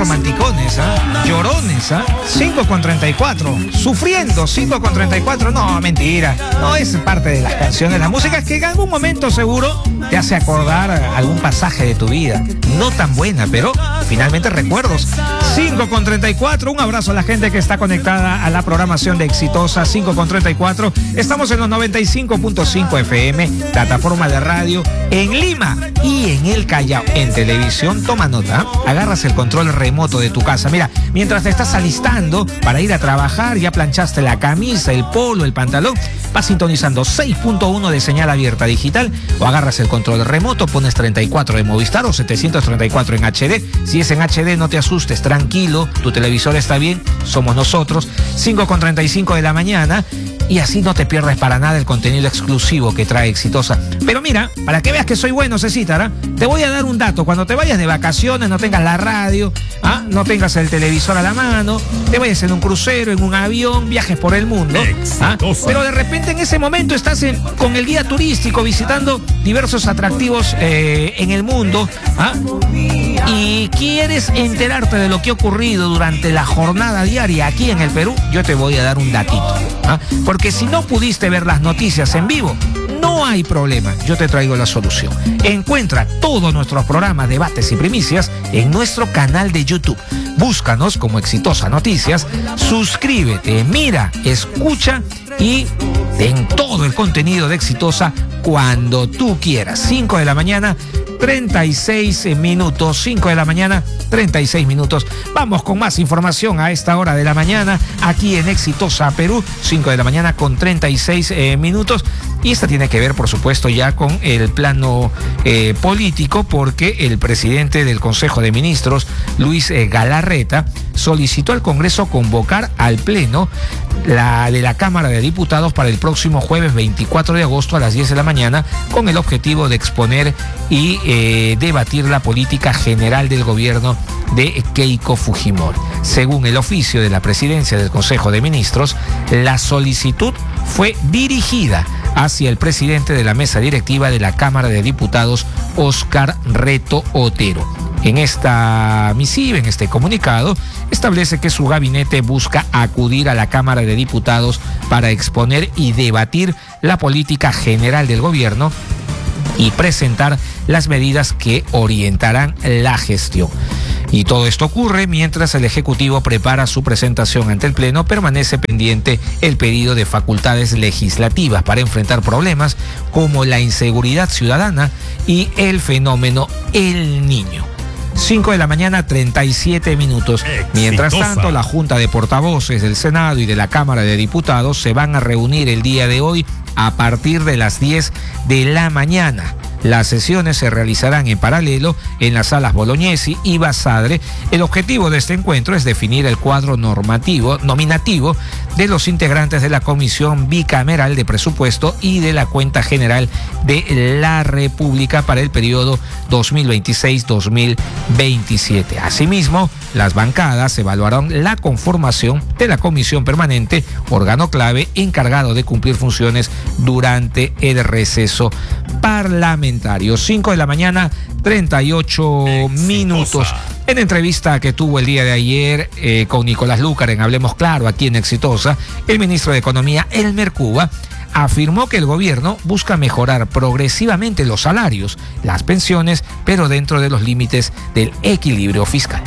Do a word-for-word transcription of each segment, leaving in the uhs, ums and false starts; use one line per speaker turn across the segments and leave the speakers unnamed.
romanticones, ¿ah? Llorones, ¿ah? cinco con treinta y cuatro. Sufriendo, cinco con treinta y cuatro. No, mentira. No es parte de las canciones. La música es que en algún momento seguro te hace acordar algún pasaje de tu vida. No tan buena, pero finalmente recuerdos. cinco con treinta y cuatro. Un abrazo a la gente que está conectada a la programación de Exitosa. cinco con treinta y cuatro. Estamos en los noventa y cinco punto cinco F M, plataforma de radio en Lima y en el Callao. En televisión, toma nota, agarras el control remoto de tu casa. Mira, mientras te estás alistando para ir a trabajar, ya planchaste la camisa, el polo, el pantalón, vas sintonizando seis punto uno de señal abierta digital o agarras el control remoto, pones treinta y cuatro de Movistar o setecientos treinta y cuatro en H D. Si es en H D, no te asustes, tranquilo, tu televisor está bien, somos nosotros. cinco con treinta y cinco de la mañana. Y así no te pierdes para nada el contenido exclusivo que trae Exitosa. Pero mira, para que veas que soy bueno, Cecita, te voy a dar un dato. Cuando te vayas de vacaciones, no tengas la radio, ¿ah? No tengas el televisor a la mano, te vayas en un crucero, en un avión, viajes por el mundo, ¿ah? Pero de repente en ese momento estás en, con el guía turístico visitando diversos atractivos eh, en el mundo, ¿ah? Y quieres enterarte de lo que ha ocurrido durante la jornada diaria aquí en el Perú, yo te voy a dar un datito, ¿ah? Porque si no pudiste ver las noticias en vivo, no hay problema, yo te traigo la solución. Encuentra todos nuestros programas, debates y primicias en nuestro canal de YouTube. Búscanos como Exitosa Noticias, suscríbete, mira, escucha y ten todo el contenido de Exitosa cuando tú quieras. cinco de la mañana, treinta y seis minutos, cinco de la mañana, treinta y seis minutos. Vamos con más información a esta hora de la mañana, aquí en Exitosa Perú, cinco de la mañana con treinta y seis eh, minutos. Y esta tiene que ver, por supuesto, ya con el plano eh, político, porque el presidente del Consejo de Ministros, Luis eh, Galarreta, solicitó al Congreso convocar al Pleno la de la Cámara de Diputados para el próximo jueves veinticuatro de agosto a las diez de la mañana, con el objetivo de exponer y eh, debatir la política general del gobierno de Keiko Fujimori. Según el oficio de la presidencia del Consejo de Ministros, la solicitud fue dirigida hacia el presidente de la mesa directiva de la Cámara de Diputados, Óscar Reto Otero. En esta misiva, en este comunicado, establece que su gabinete busca acudir a la Cámara de Diputados para exponer y debatir la política general del gobierno y presentar las medidas que orientarán la gestión. Y todo esto ocurre mientras el Ejecutivo prepara su presentación ante el Pleno. Permanece pendiente el pedido de facultades legislativas para enfrentar problemas como la inseguridad ciudadana y el fenómeno El Niño. cinco de la mañana, treinta y siete minutos. Exitosa. Mientras tanto, la Junta de Portavoces del Senado y de la Cámara de Diputados se van a reunir el día de hoy a partir de las diez de la mañana. Las sesiones se realizarán en paralelo en las salas Bolognesi y Basadre. El objetivo de este encuentro es definir el cuadro normativo, nominativo de los integrantes de la Comisión Bicameral de Presupuesto y de la Cuenta General de la República para el periodo dos mil veintiséis a dos mil veintisiete. Asimismo, las bancadas evaluarán la conformación de la Comisión Permanente, órgano clave encargado de cumplir funciones durante el receso parlamentario. cinco de la mañana, treinta y ocho minutos. En entrevista que tuvo el día de ayer eh, con Nicolás Lúcar en Hablemos Claro, aquí en Exitosa, el ministro de Economía, Elmer Cuba, afirmó que el gobierno busca mejorar progresivamente los salarios, las pensiones, pero dentro de los límites del equilibrio fiscal.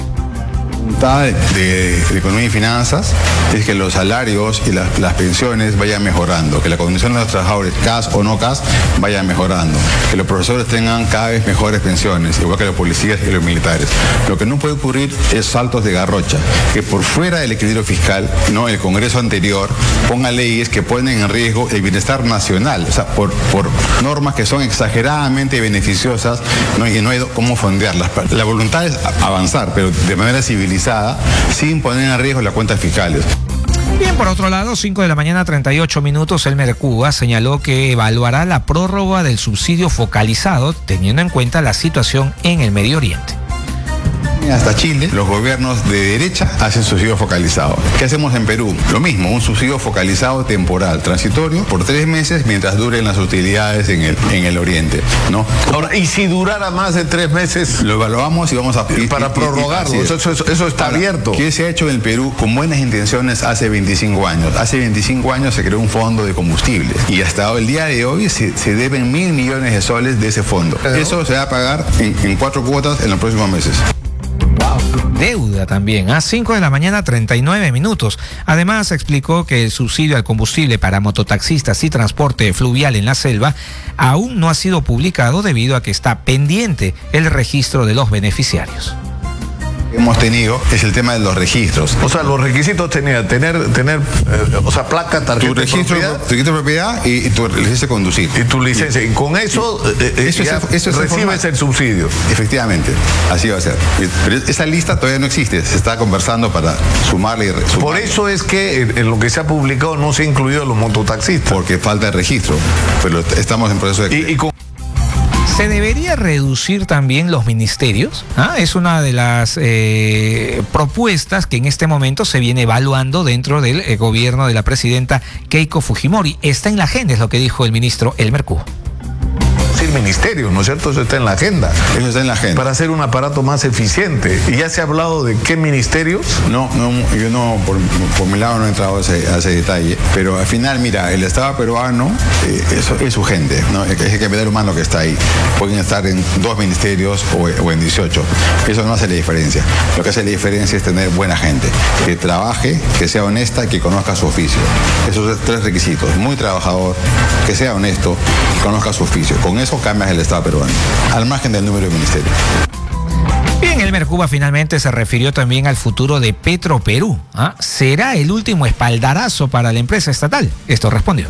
De, de, de Economía y Finanzas es que los salarios y las, las pensiones vayan mejorando, que la condición de los trabajadores, C A S o no C A S, vaya mejorando, que los profesores tengan cada vez mejores pensiones, igual que los policías y los militares. Lo que no puede ocurrir es saltos de garrocha, que por fuera del equilibrio fiscal, no, el Congreso anterior ponga leyes que ponen en riesgo el bienestar nacional, o sea, por, por normas que son exageradamente beneficiosas, ¿no? Y no hay cómo fondearlas. La voluntad es avanzar, pero de manera civilizada, sin poner en riesgo las cuentas fiscales.
Bien, por otro lado, cinco de la mañana, treinta y ocho minutos, Elmer Cuba señaló que evaluará la prórroga del subsidio focalizado teniendo en cuenta la situación en el Medio Oriente.
hasta Chile, los gobiernos de derecha hacen subsidio focalizado. ¿Qué hacemos en Perú? Lo mismo, un subsidio focalizado temporal, transitorio, por tres meses mientras duren las utilidades en el, en el oriente, ¿no?
Ahora, ¿y si durara más de tres meses?
Lo evaluamos y vamos a...
Y, para y, prorrogarlo, y, y, eso, eso, eso está Ahora, abierto.
¿Qué se ha hecho en el Perú con buenas intenciones hace veinticinco años? Hace veinticinco años se creó un fondo de combustible y hasta el día de hoy se, se deben mil millones de soles de ese fondo. ¿Pero? Eso se va a pagar en, en cuatro cuotas en los próximos meses.
Wow, deuda también. A cinco de la mañana, treinta y nueve minutos. Además, explicó que el subsidio al combustible para mototaxistas y transporte fluvial en la selva aún no ha sido publicado debido a que está pendiente el registro de los beneficiarios.
Hemos tenido es el tema de los registros.
O sea, los requisitos tenía tener, tener eh, o sea, placa, tarjeta
tu registro,
de propiedad.
Tu registro de propiedad y, y tu licencia de conducir.
Y tu licencia. Y, y con eso, eh, eso, ya es, eso es recibes el subsidio.
Efectivamente, así va a ser. Pero esa lista todavía no existe, se está conversando para sumarle y sumarle.
Por eso es que en lo que se ha publicado no se ha incluido los mototaxistas.
Porque falta el registro, pero estamos en proceso de...
Y, y con...
¿Se debería reducir también los ministerios? ¿Ah? Es una de las eh, propuestas que en este momento se viene evaluando dentro del eh, gobierno de la presidenta Keiko Fujimori. Está en la agenda, es lo que dijo el ministro Elmer Cubo.
Ministerios, ¿no es cierto? Eso está en la agenda.
Eso está en la agenda.
Para hacer un aparato más eficiente. ¿Y ya se ha hablado de qué ministerios?
No, no yo no, por, por mi lado no he entrado a ese, a ese detalle, pero al final, mira, el Estado peruano eh, es, es urgente, ¿no? Es el capital humano que está ahí. Pueden estar en dos ministerios o, o en dieciocho. Eso no hace la diferencia. Lo que hace la diferencia es tener buena gente, que trabaje, que sea honesta y que conozca su oficio. Esos tres requisitos. Muy trabajador, que sea honesto y conozca su oficio. Con eso cambias el Estado peruano, al margen del número de ministerios.
Bien, Elmer Cuba finalmente se refirió también al futuro de Petroperú. ¿Ah? ¿Será el último espaldarazo para la empresa estatal? Esto respondió.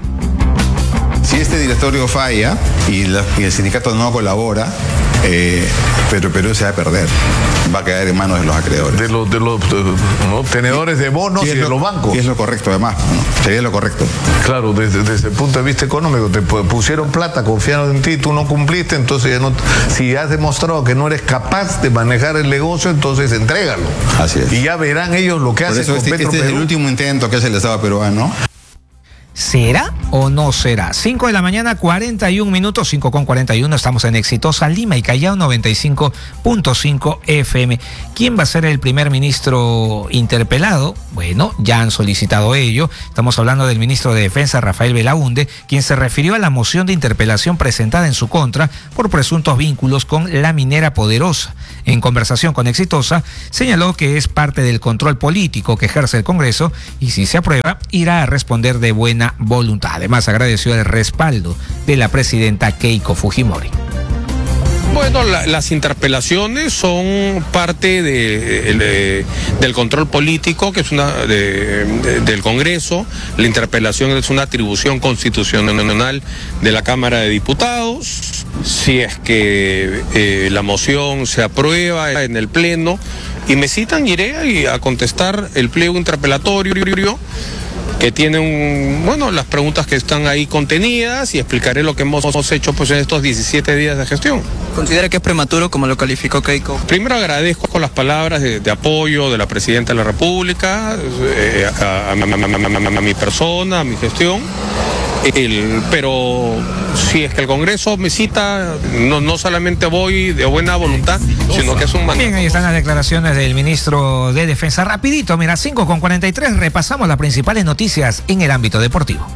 Si este directorio falla y, la, y el sindicato no colabora, eh, Petroperú se va a perder. Va a quedar en manos de los acreedores.
De los, de los de, ¿no? tenedores de bonos y, y de
lo,
los bancos.
Y es lo correcto, además. ¿No? Sería lo correcto.
Claro, desde, desde el punto de vista económico, te pusieron plata, confiaron en ti, tú no cumpliste, entonces ya no, si has demostrado que no eres capaz de manejar el negocio, entonces entrégalo.
Así es.
Y ya verán ellos lo que
Por
hacen
eso
con
este,
Petroperú.
Este es el último intento que hace el Estado peruano.
¿Será o no será? cinco de la mañana, cuarenta y un minutos, cinco con cuarenta y uno, estamos en Exitosa Lima y Callao noventa y cinco punto cinco F M. ¿Quién va a ser el primer ministro interpelado? Bueno, ya han solicitado ello. Estamos hablando del ministro de Defensa, Rafael Belaúnde, quien se refirió a la moción de interpelación presentada en su contra por presuntos vínculos con la minera Poderosa. En conversación con Exitosa, señaló que es parte del control político que ejerce el Congreso y si se aprueba, irá a responder de buena voluntad. Además, agradeció el respaldo de la presidenta Keiko Fujimori.
Bueno, la, las interpelaciones son parte de, de, del control político, que es una de, de, del Congreso. La interpelación es una atribución constitucional de la Cámara de Diputados. Si es que eh, la moción se aprueba en el Pleno y me citan, iré a contestar el pliego interpelatorio que tiene un, bueno, las preguntas que están ahí contenidas y explicaré lo que hemos, hemos hecho pues en estos diecisiete días de gestión.
¿Considera que es prematuro como lo calificó Keiko?
Primero agradezco las palabras de, de apoyo de la Presidenta de la República, eh, a, a, a, a, a mi persona, a mi gestión. El, pero si es que el Congreso me cita, no, no solamente voy de buena voluntad, sino que es un mandato.
Bien, ahí están las declaraciones del ministro de Defensa. Rapidito, mira, cinco con cuarenta y tres, repasamos las principales noticias en el ámbito deportivo.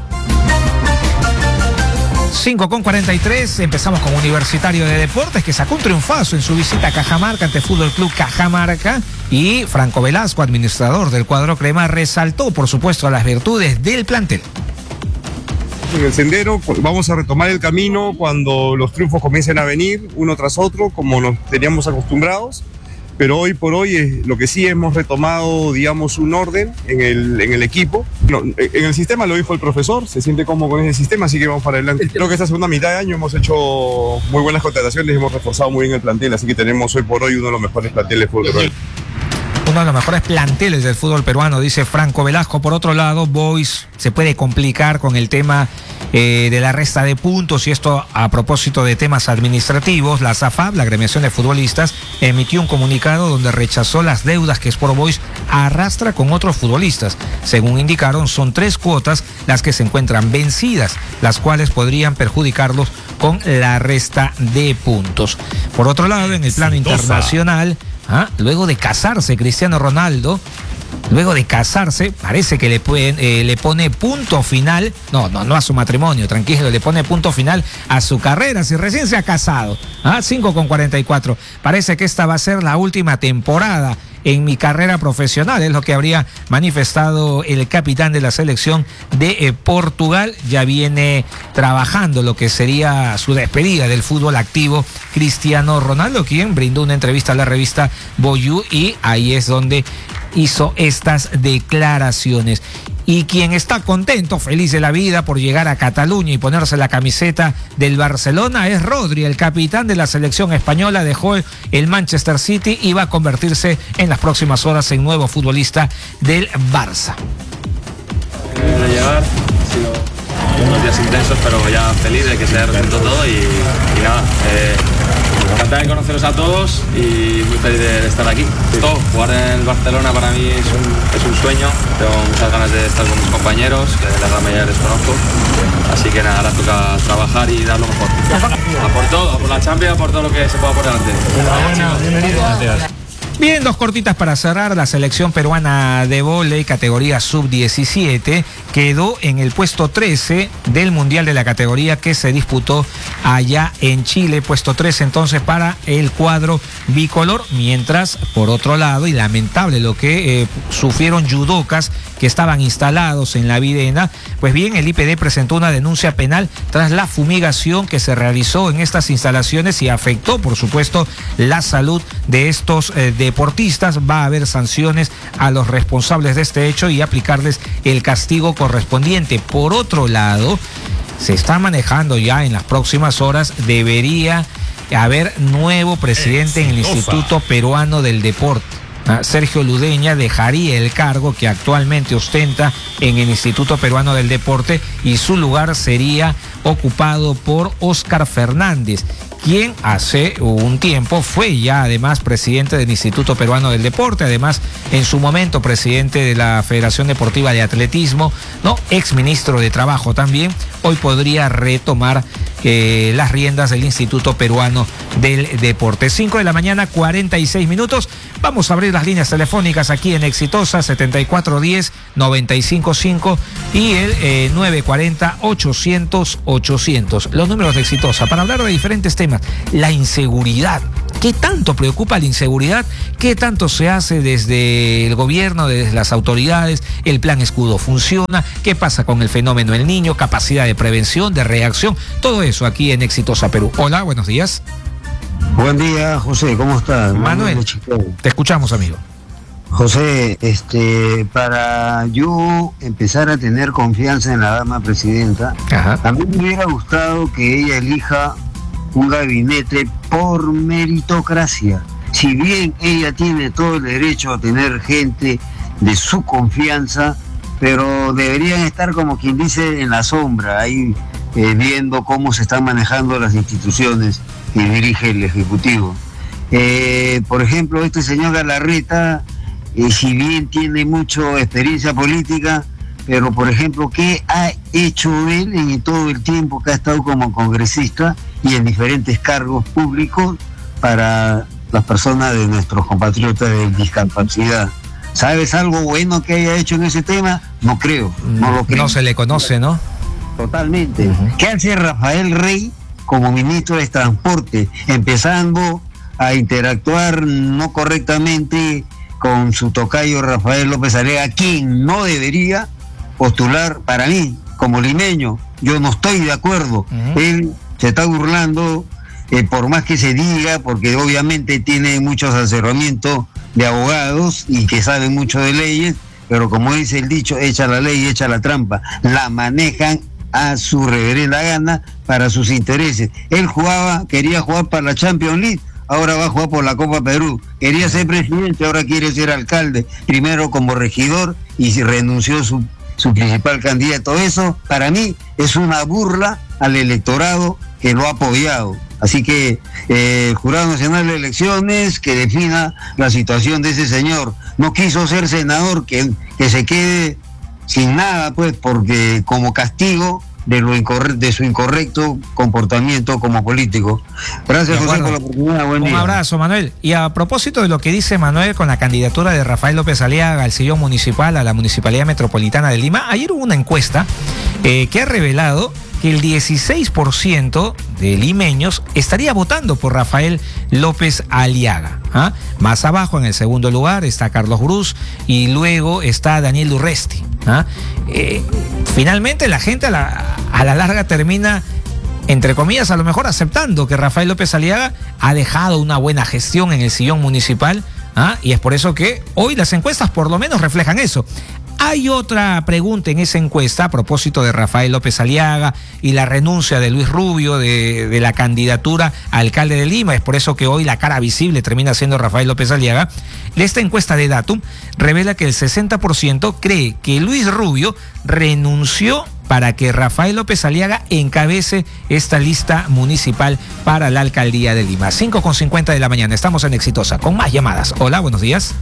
cinco con cuarenta y tres, empezamos con Universitario de Deportes, que sacó un triunfazo en su visita a Cajamarca ante Fútbol Club Cajamarca, y Franco Velasco, administrador del cuadro crema, resaltó por supuesto las virtudes del plantel.
En el sendero vamos a retomar el camino cuando los triunfos comiencen a venir uno tras otro, como nos teníamos acostumbrados, pero hoy por hoy es, lo que sí hemos retomado, digamos, un orden en el, en el equipo. No, en el sistema, lo dijo el profesor, se siente cómodo con ese sistema, así que vamos para adelante. Creo que esta segunda mitad de año hemos hecho muy buenas contrataciones, hemos reforzado muy bien el plantel, así que tenemos hoy por hoy uno de los mejores planteles de fútbol.
Uno de los mejores planteles del fútbol peruano, dice Franco Velasco. Por otro lado, Boys se puede complicar con el tema eh, de la resta de puntos, y esto a propósito de temas administrativos. La SAFAP, la agremiación de futbolistas, emitió un comunicado donde rechazó las deudas que Sport Boys arrastra con otros futbolistas. Según indicaron, son tres cuotas las que se encuentran vencidas, las cuales podrían perjudicarlos con la resta de puntos. Por otro lado, en el plano internacional, ¿ah? luego de casarse Cristiano Ronaldo, Luego de casarse, parece que le, pueden, eh, le pone punto final, no, no, no a su matrimonio, tranquilo, le pone punto final a su carrera, si recién se ha casado. ¿Ah? cinco con cuarenta y cuatro. Parece que esta va a ser la última temporada en mi carrera profesional, es lo que habría manifestado el capitán de la selección de eh, Portugal. Ya viene trabajando lo que sería su despedida del fútbol activo, Cristiano Ronaldo, quien brindó una entrevista a la revista Boyú, y ahí es donde hizo estas declaraciones. Y quien está contento, feliz de la vida por llegar a Cataluña y ponerse la camiseta del Barcelona es Rodri, el capitán de la selección española. Dejó el Manchester City y va a convertirse en las próximas horas en nuevo futbolista del Barça.
De llegar, ha sido unos días intensos, pero ya feliz de que se haya resuelto todo y, y nada, eh, encantado de conoceros a todos y muy feliz de, de estar aquí. Todo, jugar en el Barcelona para mí es un, es un sueño, tengo muchas ganas de estar con mis compañeros, que la gran mayoría les conozco, así que nada, ahora toca trabajar y dar lo mejor. A por todo, a por la Champions, a por todo lo que se pueda por delante.
Enhorabuena, bienvenido. Bien, dos cortitas para cerrar. La selección peruana de vóley, categoría sub diecisiete, quedó en el puesto trece del Mundial de la categoría que se disputó allá en Chile. Puesto trece entonces para el cuadro bicolor. Mientras, por otro lado, y lamentable lo que eh, sufrieron judocas que estaban instalados en la Videna, pues bien, el I P D presentó una denuncia penal tras la fumigación que se realizó en estas instalaciones y afectó, por supuesto, la salud de estos eh, deportistas. Va a haber sanciones a los responsables de este hecho y aplicarles el castigo correspondiente. Por otro lado, se está manejando ya en las próximas horas, debería haber nuevo presidente en el Instituto Peruano del Deporte. Sergio Ludeña dejaría el cargo que actualmente ostenta en el Instituto Peruano del Deporte y su lugar sería ocupado por Óscar Fernández, quien hace un tiempo fue ya además presidente del Instituto Peruano del Deporte, además en su momento presidente de la Federación Deportiva de Atletismo, ¿no? Ex ministro de Trabajo también. Hoy podría retomar eh, las riendas del Instituto Peruano del Deporte. cinco de la mañana, cuarenta y seis minutos. Vamos a abrir las líneas telefónicas aquí en Exitosa, setenta y cuatro diez, noventa y cinco cinco y el eh, nueve cuarenta, ochocientos, ochocientos. Los números de Exitosa para hablar de diferentes temas. La inseguridad. ¿Qué tanto preocupa la inseguridad? ¿Qué tanto se hace desde el gobierno, desde las autoridades? ¿El plan Escudo funciona? ¿Qué pasa con el fenómeno El Niño? ¿Capacidad de prevención, de reacción? Todo eso aquí en Exitosa Perú. Hola, buenos días.
Buen día, José, ¿cómo estás?
Manuel, te escuchamos, amigo.
José, este, para yo empezar a tener confianza en la dama presidenta, Ajá. a mí me hubiera gustado que ella elija un gabinete por meritocracia. Si bien ella tiene todo el derecho a tener gente de su confianza, pero deberían estar, como quien dice, en la sombra, ahí eh, viendo cómo se están manejando las instituciones que dirige el Ejecutivo. Eh, por ejemplo, este señor Galarreta, eh, si bien tiene mucha experiencia política, pero por ejemplo, ¿qué ha hecho él en todo el tiempo que ha estado como congresista y en diferentes cargos públicos para las personas de nuestros compatriotas de discapacidad? ¿Sabes algo bueno que haya hecho en ese tema? No creo, no lo creo.
No se le conoce, ¿no?
Totalmente. Uh-huh. ¿Qué hace Rafael Rey como ministro de Transporte, empezando a interactuar no correctamente con su tocayo Rafael López Alega, quien no debería postular para mí como limeño? Yo no estoy de acuerdo. Uh-huh. Él se está burlando, eh, por más que se diga, porque obviamente tiene mucho asesoramiento de abogados y que sabe mucho de leyes, pero como dice el dicho, echa la ley, echa la trampa, la manejan a su reverenda gana para sus intereses. Él jugaba, quería jugar para la Champions League, ahora va a jugar por la Copa Perú. Quería ser presidente, ahora quiere ser alcalde, primero como regidor y renunció su su principal candidato. Eso, para mí, es una burla al electorado que lo ha apoyado. Así que eh, el Jurado Nacional de Elecciones que defina la situación de ese señor. No quiso ser senador, que, que se quede sin nada, pues, porque como castigo de lo incorre- de su incorrecto comportamiento como político. Gracias, José, por la oportunidad. Buen día.
Un abrazo, Manuel. Y a propósito de lo que dice Manuel con la candidatura de Rafael López Aliaga al sillón municipal, a la Municipalidad Metropolitana de Lima, ayer hubo una encuesta eh, que ha revelado que el dieciséis por ciento de limeños estaría votando por Rafael López Aliaga. ¿Ah? Más abajo, en el segundo lugar, está Carlos Gruz y luego está Daniel Durresti. ¿Ah? Eh, finalmente la gente a la, a la larga termina, entre comillas, a lo mejor aceptando que Rafael López Aliaga ha dejado una buena gestión en el sillón municipal. ¿Ah? Y es por eso que hoy las encuestas por lo menos reflejan eso. Hay otra pregunta en esa encuesta a propósito de Rafael López Aliaga y la renuncia de Luis Rubio de, de la candidatura a alcalde de Lima. Es por eso que hoy la cara visible termina siendo Rafael López Aliaga. Esta encuesta de Datum revela que el sesenta por ciento cree que Luis Rubio renunció para que Rafael López Aliaga encabece esta lista municipal para la alcaldía de Lima. cinco con cincuenta de la mañana, estamos en Exitosa, con más llamadas. Hola, buenos días.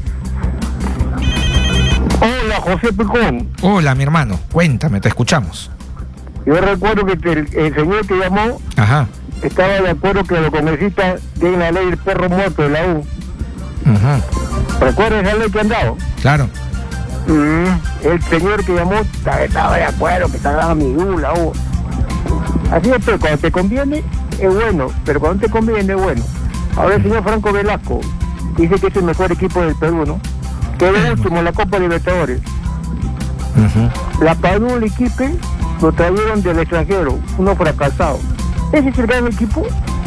Hola, José Picón.
Hola, mi hermano, cuéntame, te escuchamos.
Yo recuerdo que el, el señor que llamó
Ajá.
estaba de acuerdo que los congresistas den la ley del perro muerto de la U.
Ajá.
¿Recuerdas esa ley que han dado?
Claro.
Mm, el señor que llamó estaba de acuerdo, que estaba mi U, la U. Así es, pero cuando te conviene es bueno, pero cuando te conviene es bueno. Ahora el señor Franco Velasco dice que es el mejor equipo del Perú, ¿no? Que es el último en la Copa Libertadores. Uh-huh. La Padula y Quipe lo trajeron del extranjero, uno fracasado. ¿Ese es el gran equipo?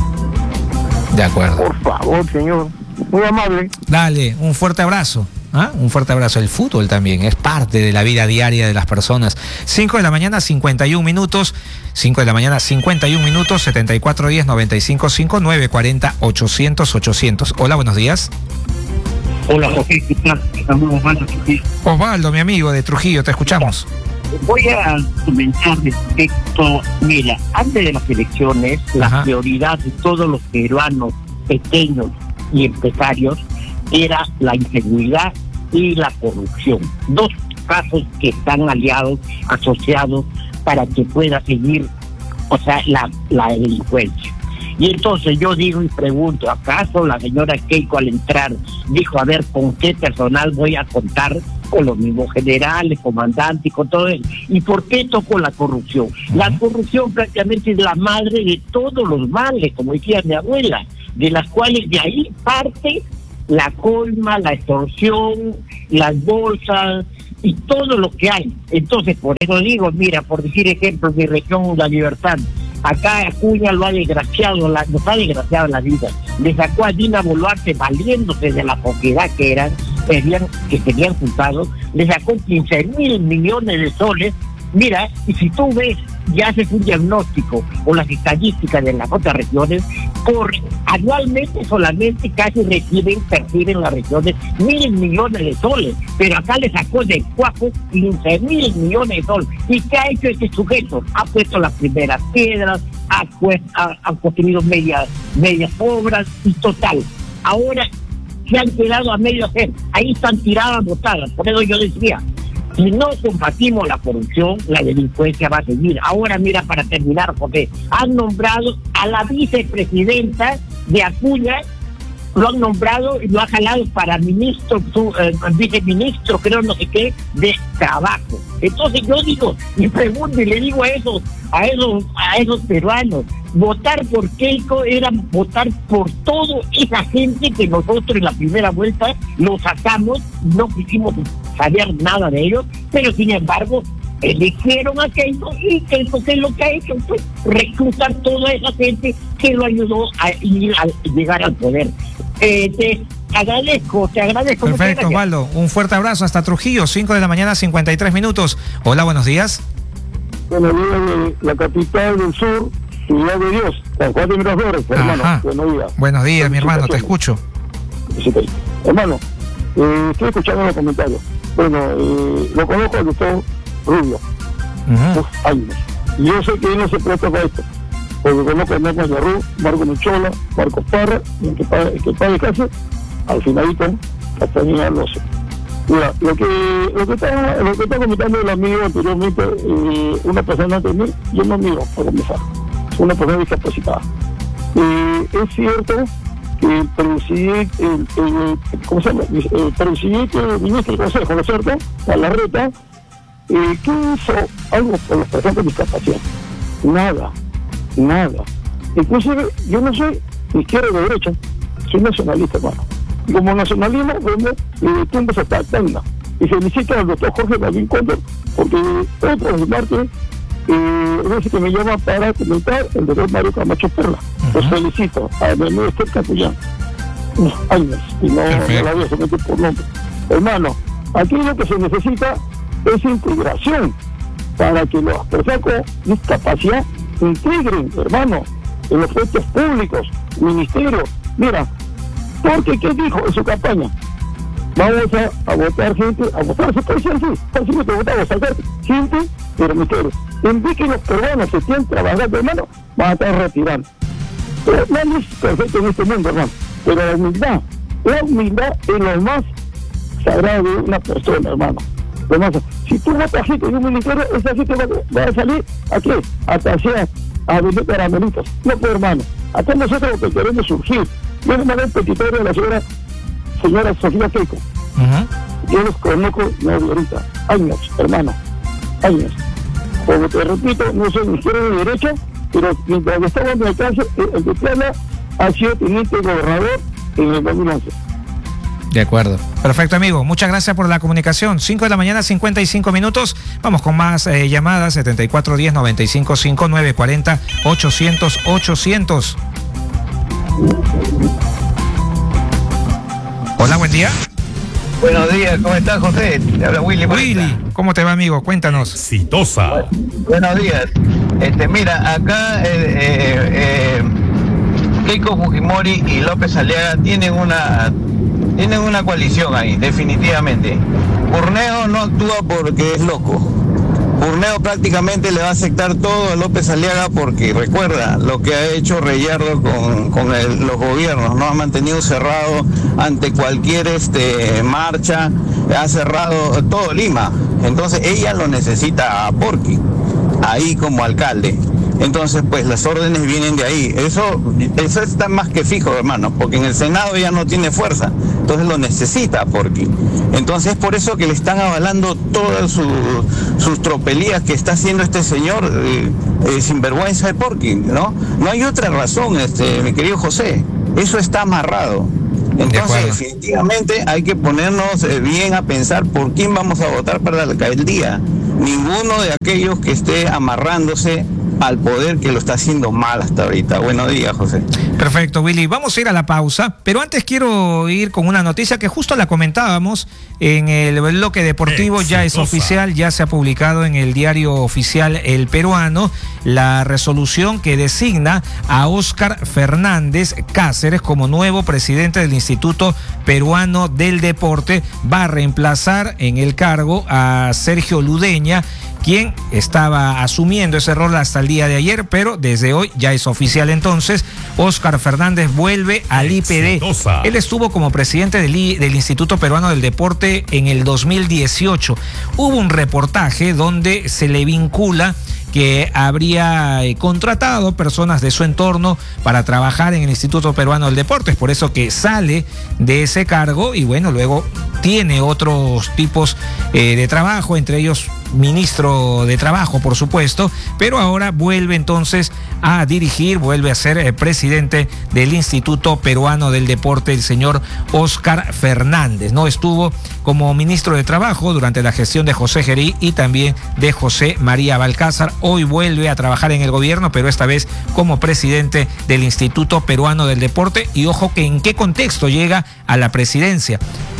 De acuerdo.
Por favor, señor. Muy amable.
Dale, un fuerte abrazo. ¿Ah? Un fuerte abrazo. El fútbol también es parte de la vida diaria de las personas. cinco de la mañana, cincuenta y un minutos. cinco de la mañana, cincuenta y un minutos. setenta y cuatro diez, noventa y cinco cinco, nueve cuarenta, ochocientos, ochocientos. Hola, buenos días.
Hola, José, ¿qué tal? Estamos Osvaldo.
Osvaldo, mi amigo de Trujillo, te escuchamos.
Voy a comentar respecto, mira, antes de las elecciones,
Ajá.
la prioridad de todos los peruanos pequeños y empresarios era la inseguridad y la corrupción. Dos casos que están aliados, asociados, para que pueda seguir, o sea, la, la delincuencia. Y entonces yo digo y pregunto, ¿acaso la señora Keiko al entrar dijo, a ver, con qué personal voy a contar? Con los mismos generales, comandantes y con todo eso. ¿Y por qué tocó la corrupción? La corrupción prácticamente es la madre de todos los males, como decía mi abuela, de las cuales de ahí parte la coima, la extorsión, las bolsas y todo lo que hay. Entonces, por eso digo, mira, por decir ejemplo, mi región, La Libertad, acá Acuña lo ha desgraciado, la, nos ha desgraciado la vida. Le sacó a Dina Boluarte valiéndose de la propiedad que eran, tenían, que tenían juntado, le sacó quince mil millones de soles. Mira, y si tú ves y haces un diagnóstico o las estadísticas de las otras regiones, por anualmente solamente casi reciben, perciben las regiones mil millones de soles, pero acá le sacó de cuajo quince mil millones de soles. ¿Y qué ha hecho este sujeto? Ha puesto las primeras piedras, ha, pues, ha, ha construido medias, medias obras y total. Ahora se han quedado a medio hacer, ahí están tiradas botadas. Por eso yo decía, si no combatimos la corrupción, la delincuencia va a seguir. Ahora mira, para terminar, José, han nombrado a la vicepresidenta de Acuña, lo han nombrado y lo ha jalado para ministro, su, eh, viceministro, creo, no sé qué, de trabajo. Entonces yo digo, y pregunto y le digo a esos, a esos, a esos peruanos, votar por Keiko era votar por toda esa gente que nosotros en la primera vuelta lo sacamos, no quisimos saber nada de ellos, pero sin embargo eligieron a Keiko y Keiko, ¿qué es lo que ha hecho? Pues reclutar toda esa gente que lo ayudó a ir a llegar al poder. Eh, te agradezco, te agradezco.
Perfecto, Osvaldo, un fuerte abrazo hasta Trujillo, cinco de la mañana, cincuenta y tres minutos. Hola, buenos días.
Buenos días de la capital del sur, Ciudad de Dios, San Juan de Miraflores, hermano. Buenos días.
Buenos días, mi hermano, te escucho.
Sí, hermano, eh, estoy escuchando los comentarios. Bueno, eh, lo conozco al doctor Rubio. Uh-huh. Uf, años. Y yo sé que él no se presta para esto, porque conozco a Marco Yarrú, Marco Nuchola, Marcos Parra, y el que paga, el que paga casa, al finalito, Castañeda lo sé. Mira, lo que, lo que está, lo que está comentando el amigo anteriormente, eh, una persona de mí, yo no miro, para comenzar, una persona discapacitada. Eh, es cierto que el presidente, el, el, ¿cómo se llama? El presidente, el ministro del Consejo, ¿no es cierto?, Galarreta, eh, ¿qué hizo algo por las personas con discapacidad? Nada, nada. Inclusive, yo no soy de izquierda o de derecha, soy nacionalista, hermano. Y como nacionalismo, vemos eh, tumbas hasta Tacna. Y felicito al doctor Jorge David Cóndor, porque otro de martes, eh, es que me llama para comentar el doctor Mario Camacho Perla. Uh-huh. Los felicito a mi amigo Esther Capellán. Unos años, y no, no la voy a someter por nombre. Hermano, aquí lo que se necesita es integración para que las personas con discapacidad integren, hermano, en los puestos públicos, ministerios. Mira, porque ¿qué dijo en su campaña? Vamos a, a votar gente, a votar, se puede decir así, así que votamos, a sacar gente de los ministerios. En vez que los peruanos que estén trabajando, hermano, van a estar retirando. Pero nadie es perfecto en este mundo, hermano. Pero la humildad, la humildad es lo más sagrado de una persona, hermano. Además, si tú votas gente en un ministerio, esa gente va, va a salir a qué? A tasear, a vender caramelitos. No, pues, hermano. Acá nosotros lo que queremos surgir. Yo le mandé el petitorio de la señora, señora Sofía Keiko. Uh-huh. Yo los conozco, no de ahorita. Años, hermano. Años. Como te repito, no soy ni izquierda ni derecha, pero mientras yo estaba en el caso, el de Plana ha sido teniente gobernador en el dos mil once.
De acuerdo. Perfecto, amigo. Muchas gracias por la comunicación. cinco de la mañana, cincuenta y cinco minutos. Vamos con más eh, llamadas. setenta y cuatro diez, noventa y cinco cinco, nueve cuarenta, ochocientos, ochocientos. Hola, buen día.
Buenos días, ¿cómo estás, José? Te habla Willy.
Willy, ¿cómo te va, amigo? Cuéntanos.
Exitosa.
Bueno, buenos días. Este, mira, acá eh, eh, eh, Keiko Fujimori y López Aliaga tienen una tienen una coalición ahí, definitivamente. Burneo no actúa porque es loco. Burneo prácticamente le va a aceptar todo a López Aliaga porque recuerda lo que ha hecho Reyardo con, con el, los gobiernos, ¿no? Ha mantenido cerrado ante cualquier este, marcha, ha cerrado todo Lima. Entonces ella lo necesita a Porqui, ahí como alcalde. Entonces, pues las órdenes vienen de ahí. Eso, eso está más que fijo, hermano, porque en el Senado ya no tiene fuerza. Entonces lo necesita Porqui. Entonces es por eso que le están avalando todas su, sus tropelías que está haciendo este señor eh, eh, sinvergüenza de Porqui, ¿no? No hay otra razón, este, mi querido José. Eso está amarrado. Entonces, definitivamente hay que ponernos eh, bien a pensar por quién vamos a votar para la alcaldía. Ninguno de aquellos que esté amarrándose al poder que lo está haciendo mal hasta ahorita. Buenos días, José.
Perfecto, Willy. Vamos a ir a la pausa, pero antes quiero ir con una noticia que justo la comentábamos en el bloque deportivo. Exitosa. Ya es oficial, ya se ha publicado en el diario oficial El Peruano la resolución que designa a Óscar Fernández Cáceres como nuevo presidente del Instituto Peruano del Deporte. Va a reemplazar en el cargo a Sergio Ludeña, quien estaba asumiendo ese rol hasta el día de ayer, pero desde hoy ya es oficial. Entonces, Óscar Fernández vuelve al I P D. Exitosa. Él estuvo como presidente del, I, del Instituto Peruano del Deporte en el dos mil dieciocho. Hubo un reportaje donde se le vincula que habría eh, contratado personas de su entorno para trabajar en el Instituto Peruano del Deporte. Es por eso que sale de ese cargo y bueno, luego tiene otros tipos eh, de trabajo, entre ellos ministro de Trabajo, por supuesto, pero ahora vuelve entonces a dirigir, vuelve a ser eh, presidente del Instituto Peruano del Deporte, el señor Óscar Fernández, ¿no? Estuvo como ministro de Trabajo durante la gestión de José Gerí y también de José María Balcázar. Hoy vuelve a trabajar en el gobierno, pero esta vez como presidente del Instituto Peruano del Deporte. Y ojo que en qué contexto llega a la presidencia.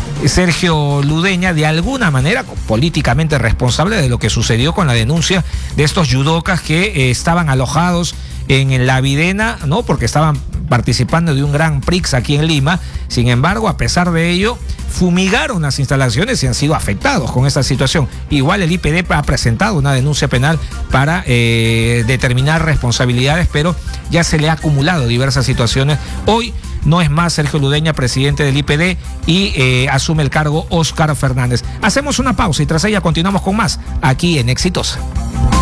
Sergio Ludeña, de alguna manera políticamente responsable de lo que sucedió con la denuncia de estos yudocas que eh, estaban alojados en la Videna, ¿no? Porque estaban participando de un Grand Prix aquí en Lima. Sin embargo, a pesar de ello, fumigaron las instalaciones y han sido afectados con esta situación. Igual el I P D ha presentado una denuncia penal para eh, determinar responsabilidades, pero ya se le ha acumulado diversas situaciones. Hoy no es más Sergio Ludeña presidente del I P D y eh, asume el cargo Óscar Fernández. Hacemos una pausa y tras ella continuamos con más aquí en Exitosa.